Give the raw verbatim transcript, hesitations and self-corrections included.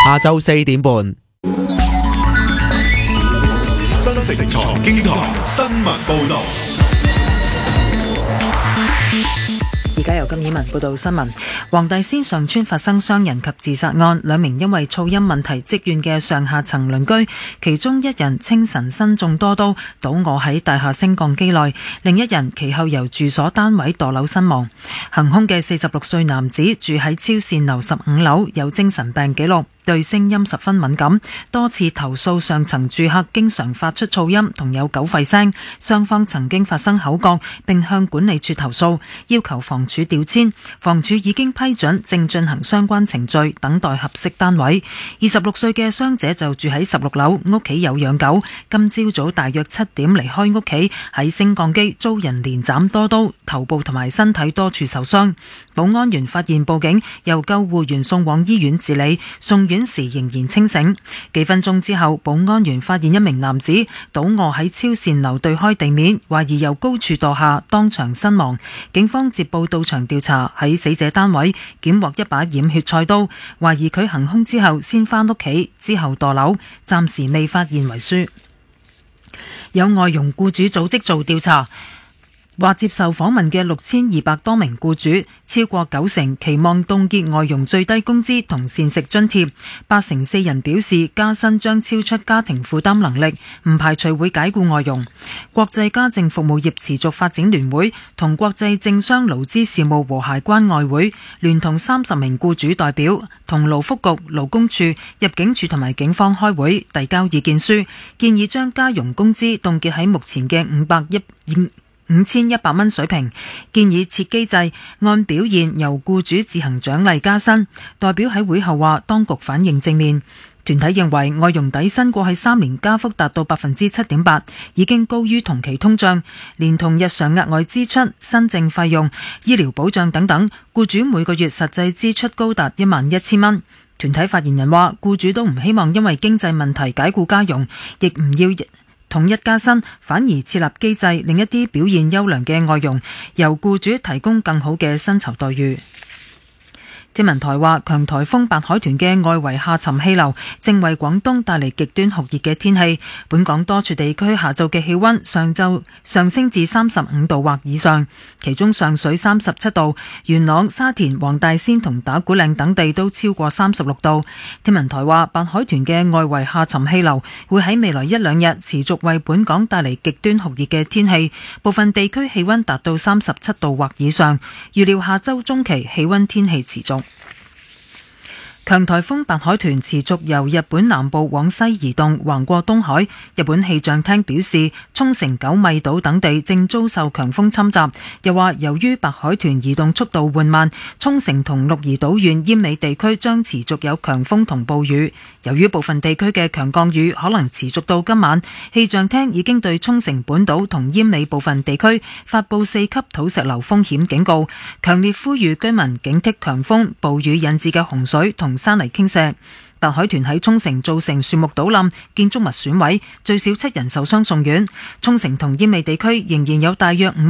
下晝四點半， 新城財經台新聞報道。 而家由金綺文報道新聞。黃大仙上村發生傷人及自殺案，兩名因為噪音問題積怨嘅上下層鄰居，其中一人清晨身中多刀，倒卧喺大廈升降機內，另一人其後由住所單位墮樓身亡。行兇嘅四十六歲男子住喺超善樓十五樓，有精神病記錄，對聲音十分敏感，多次投訴上層住客經常發出噪音同有狗吠聲，雙方曾經發生口角，並向管理處投訴，要求房署調遷。房署已經批准，正進行相關程序，等待合適單位。二十六歲嘅傷者就住喺十六樓，屋企有養狗，今朝早大約七點離開屋企，喺升降機遭人連斬多刀，頭部同埋身體多處受傷。保安員發現報警，由救護員送往醫院治理，送院時仍然清醒。幾分鐘之後，保安員發現一名男子倒卧喺超善樓對開地面，懷疑由高處墮下，當場身亡。警方接報到場調查，喺死者單位檢獲一把染血菜刀，懷疑佢行兇之後先返屋企，之後墮樓，暫時未發現遺書。有外傭僱主組織做調查，話接受訪問嘅六千二百多名僱主，超過九成期望凍結外傭最低工資同膳食津貼，八成四人表示加薪將超出家庭負擔能力，唔排除會解僱外傭。國際家政服務業持續發展聯會同國際政商勞資事務和諧關愛會聯同三十名僱主代表，同勞福局、勞工處、入境處同埋警方開會，遞交意見書，建議將家傭工資凍結喺目前嘅五百一五千一百蚊水平，建議設機制，按表現由僱主自行獎勵加薪。代表喺會後話，當局反應正面。團體認為外傭底薪過去三年加幅達到百分之七點八，已經高於同期通脹，連同日常額外支出、新證費用、醫療保障等等，僱主每個月實際支出高達一萬一千蚊。團體發言人話，僱主都唔希望因為經濟問題解僱家傭，亦唔要統一加薪，反而設立機制，令一啲表現優良嘅外傭由僱主提供更好嘅薪酬待遇。天文台話，強颱風白海豚嘅外圍下沉氣流正為廣東帶嚟極端酷熱嘅天氣。本港多處地區下晝嘅氣溫上晝上升至三十五度或以上，其中上水三十七度，元朗、沙田、黃大仙同打鼓嶺等地都超過三十六度。天文台話，白海豚嘅外圍下沉氣流會喺未來一兩日持續為本港帶嚟極端酷熱嘅天氣，部分地區氣溫達到三十七度或以上。預料下周中期氣溫天氣持續。強颱風白海豚持續由日本南部往西移動，橫過東海。日本氣象廳表示，沖繩九米島等地正遭受強風侵襲，又話由於白海豚移動速度緩慢，沖繩同鹿兒島縣奄美地區將持續有強風同暴雨。由於部分地區嘅強降雨可能持續到今晚，氣象廳已經對沖繩本島同奄美部分地區發布四級土石流風險警告，強烈呼籲居民警惕強風、暴雨引致嘅洪水同山泥傾瀉。白海豚喺沖繩造成樹木倒冧、建築物損毀，最少七人受傷送院。沖繩同奄美地區仍然有大約五